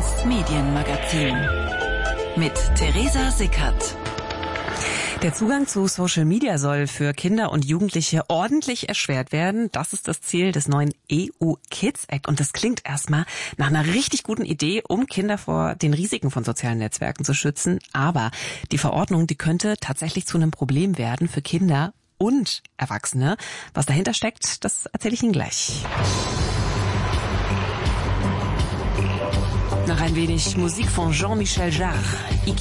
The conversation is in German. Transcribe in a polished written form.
1 Medienmagazin mit Theresa Sickert. Der Zugang zu Social Media soll für Kinder und Jugendliche ordentlich erschwert werden. Das ist das Ziel des neuen EU Kids Act. Und das klingt erstmal nach einer richtig guten Idee, um Kinder vor den Risiken von sozialen Netzwerken zu schützen. Aber die Verordnung, die könnte tatsächlich zu einem Problem werden für Kinder und Erwachsene. Was dahinter steckt, das erzähle ich Ihnen gleich. Noch ein wenig Musik von Jean-Michel Jarre.